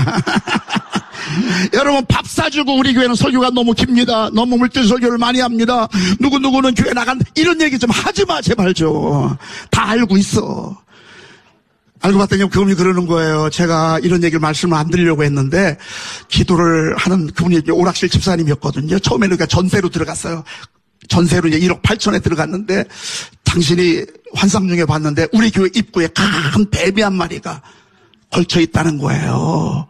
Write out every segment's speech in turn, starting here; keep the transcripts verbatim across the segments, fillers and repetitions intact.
여러분, 밥 사주고 우리 교회는 설교가 너무 깁니다. 너무 물질 설교를 많이 합니다. 누구누구는 교회 나간다. 이런 얘기 좀 하지 마, 제발 좀. 다 알고 있어. 알고 봤더니 그분이 그러는 거예요. 제가 이런 얘기를 말씀을 안 드리려고 했는데, 기도를 하는 그분이 오락실 집사님이었거든요. 처음에는 그러니까 전세로 들어갔어요. 전세로 이제 일억 팔천에 들어갔는데, 당신이 환상 중에 봤는데, 우리 교회 입구에 큰 뱀이 한 마리가 걸쳐 있다는 거예요.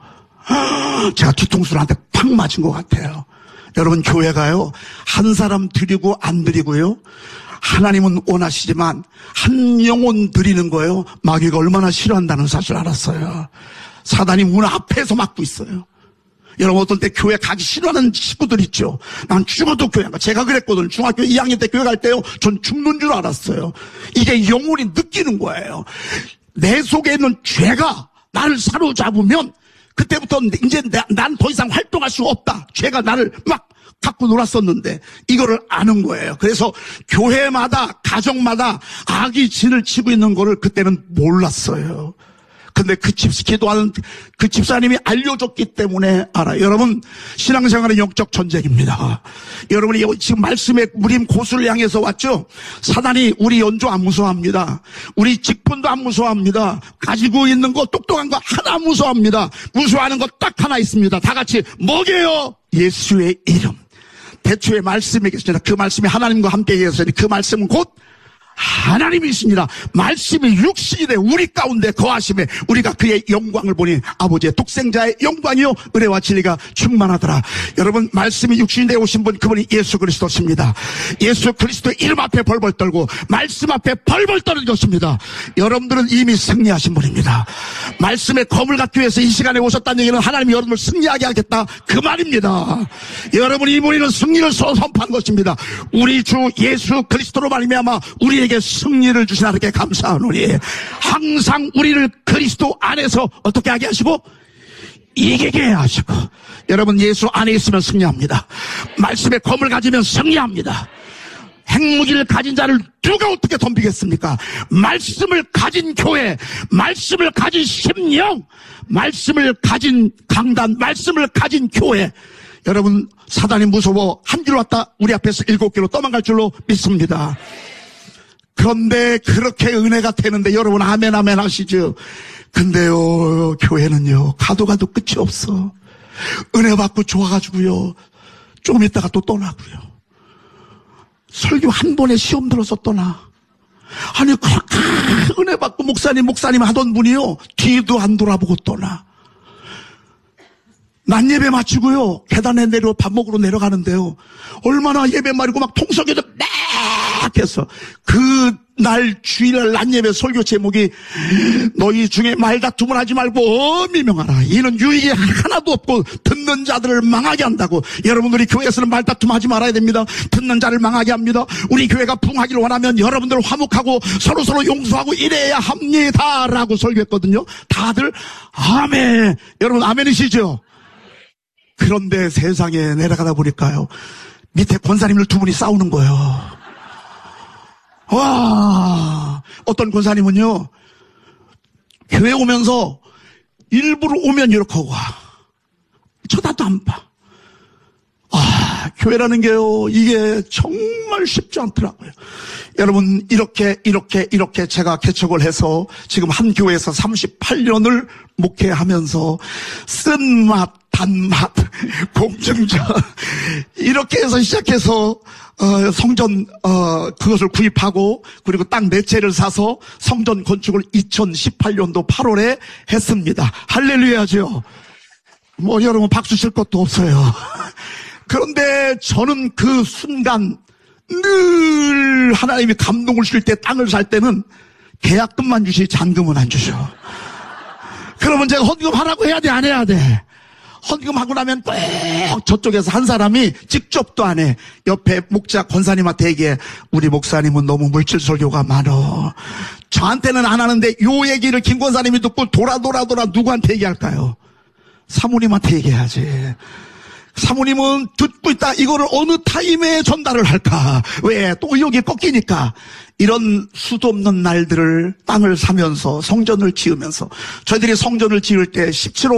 제가 뒤통수한테 팍 맞은 것 같아요. 여러분, 교회가요, 한 사람 드리고 안 드리고요, 하나님은 원하시지만 한 영혼 드리는 거예요, 마귀가 얼마나 싫어한다는 사실 알았어요. 사단이 문 앞에서 막고 있어요. 여러분, 어떤 때 교회 가기 싫어하는 친구들 있죠. 난 죽어도 교회 안 가. 제가 그랬거든요. 중학교 이 학년 때 교회 갈 때요, 전 죽는 줄 알았어요. 이게 영혼이 느끼는 거예요. 내 속에 있는 죄가 나를 사로잡으면 그때부터 이제 난 더 이상 활동할 수 없다. 죄가 나를 막 갖고 놀았었는데 이거를 아는 거예요. 그래서 교회마다 가정마다 악이 진을 치고 있는 거를 그때는 몰랐어요. 근데 그 집, 기도하는 그 집사님이 알려줬기 때문에 알아요. 여러분, 신앙생활은 영적 전쟁입니다. 여러분이 지금 말씀의 무림 고수를 향해서 왔죠? 사단이 우리 연조 안 무서워합니다. 우리 직분도 안 무서워합니다. 가지고 있는 거, 똑똑한 거 하나 무서워합니다. 무서워하는 거 딱 하나 있습니다. 다 같이 뭐게요? 예수의 이름. 대초에 말씀이 계시잖아. 그 말씀이 하나님과 함께 계셨으니 그 말씀은 곧 하나님이십니다. 말씀이 육신이 돼 우리 가운데 거하심에 우리가 그의 영광을 보니 아버지의 독생자의 영광이요 은혜와 진리가 충만하더라. 여러분, 말씀이 육신이 돼 오신 분, 그분이 예수 그리스도십니다. 예수 그리스도의 이름 앞에 벌벌 떨고 말씀 앞에 벌벌 떠는 것입니다. 여러분들은 이미 승리하신 분입니다. 말씀의 검을 갖기 위해서 이 시간에 오셨다는 얘기는 하나님이 여러분을 승리하게 하겠다, 그 말입니다. 여러분이 이번에는 승리를 선포한 것입니다. 우리 주 예수 그리스도로 말미암아 우리에게 승리를 주신 하나님께 감사하노니, 항상 우리를 그리스도 안에서 어떻게 하게 하시고 이기게 하시고. 여러분, 예수 안에 있으면 승리합니다. 말씀의 검을 가지면 승리합니다. 핵무기를 가진 자를 누가 어떻게 덤비겠습니까? 말씀을 가진 교회, 말씀을 가진 심령, 말씀을 가진 강단, 말씀을 가진 교회. 여러분, 사단이 무서워 한 길 왔다 우리 앞에서 일곱 길로 떠나갈 줄로 믿습니다. 그런데 그렇게 은혜가 되는데 여러분, 아멘 아멘 하시죠? 근데요, 교회는요, 가도 가도 끝이 없어. 은혜 받고 좋아가지고요, 조금 있다가 또 떠나고요. 설교 한 번에 시험 들어서 떠나. 아니, 그렇게 은혜 받고 목사님 목사님 하던 분이요, 뒤도 안 돌아보고 떠나. 낮 예배 마치고요, 계단에 내려 밥 먹으러 내려가는데요, 얼마나 예배 마리고 막 통성에도 막 해서, 그 날 주일날 낮 예배 설교 제목이 너희 중에 말다툼을 하지 말고 엄히 명하라. 이는 유익이 하나도 없고 듣는 자들을 망하게 한다고. 여러분들이 교회에서는 말다툼 하지 말아야 됩니다. 듣는 자를 망하게 합니다. 우리 교회가 부흥하기를 원하면 여러분들 화목하고 서로서로 용서하고 이래야 합니다 라고 설교했거든요. 다들 아멘. 여러분 아멘이시죠? 그런데 세상에 내려가다 보니까요, 밑에 권사님들 두 분이 싸우는 거예요. 와, 어떤 권사님은요, 교회 오면서 일부러 오면 이렇게 하고 와. 쳐다도 안 봐. 아, 교회라는 게요, 이게 정말 쉽지 않더라고요. 여러분, 이렇게 이렇게 이렇게 제가 개척을 해서 지금 한 교회에서 삼십팔 년을 목회하면서 쓴맛, 단맛, 공증자 이렇게 해서 시작해서 어, 성전 어, 그것을 구입하고, 그리고 땅 네 채를 사서 성전 건축을 이천십팔 년도 팔월에 했습니다. 할렐루야죠. 뭐 여러분 박수 칠 것도 없어요. 그런데 저는 그 순간 늘 하나님이 감동을 주실 때, 땅을 살 때는 계약금만 주시, 잔금은 안 주셔. 그러면 제가 헌금하라고 해야 돼, 안 해야 돼? 헌금하고 나면 꼭 저쪽에서 한 사람이 직접도 안 해. 옆에 목자 권사님한테 얘기해. 우리 목사님은 너무 물질 설교가 많어. 저한테는 안 하는데 요 얘기를 김 권사님이 듣고 돌아 돌아 돌아 누구한테 얘기할까요? 사모님한테 얘기해야지. 사모님은 듣고 있다. 이거를 어느 타임에 전달을 할까? 왜? 또 의욕이 꺾이니까. 이런 수도 없는 날들을 땅을 사면서 성전을 지으면서, 저희들이 성전을 지을 때 십칠 호